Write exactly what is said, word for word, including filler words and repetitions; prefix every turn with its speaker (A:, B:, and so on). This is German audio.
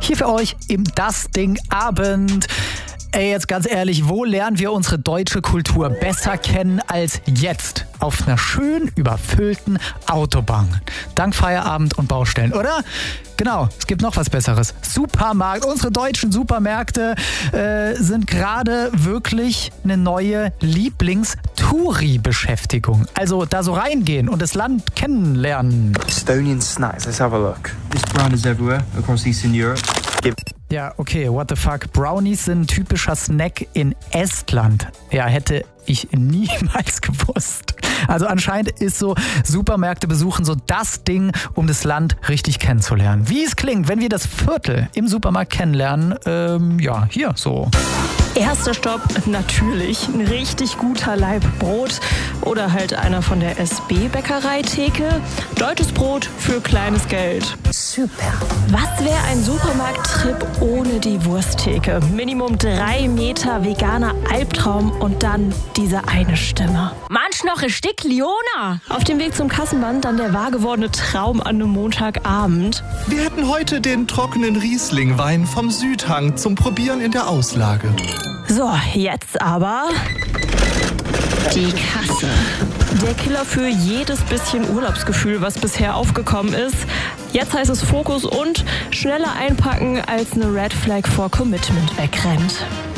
A: hier für euch im Das Ding Abend. Ey, jetzt ganz ehrlich, wo lernen wir unsere deutsche Kultur besser kennen als jetzt? Auf einer schön überfüllten Autobahn. Dank Feierabend und Baustellen, oder? Genau, es gibt noch was Besseres. Supermarkt. Unsere deutschen Supermärkte äh, sind gerade wirklich eine neue Lieblings-Touri-Beschäftigung. Also da so reingehen und das Land kennenlernen.
B: Estonian snacks, let's have a look. This brand is everywhere across Eastern Europe.
A: Ja, okay, what the fuck. Brownies sind ein typischer Snack in Estland. Ja, hätte ich niemals gewusst. Also anscheinend ist so Supermärkte besuchen so das Ding, um das Land richtig kennenzulernen. Wie es klingt, wenn wir das Viertel im Supermarkt kennenlernen, ähm, ja, hier so.
C: Erster Stopp, natürlich ein richtig guter Laib Brot oder halt einer von der S B-Bäckerei-Theke. Deutsches Brot für kleines Geld.
D: Super.
C: Was wäre ein Supermarkttrip ohne die Wursttheke? Minimum drei Meter veganer Albtraum und dann diese eine Stimme. Manch noch ein Stück Liona. Auf dem Weg zum Kassenband dann der wahr gewordene Traum an einem Montagabend.
E: Wir hätten heute den trockenen Riesling-Wein vom Südhang zum Probieren in der Auslage.
C: So, jetzt aber die Kasse. Der Killer für jedes bisschen Urlaubsgefühl, was bisher aufgekommen ist. Jetzt heißt es Fokus und schneller einpacken, als eine Red Flag vor Commitment wegrennt.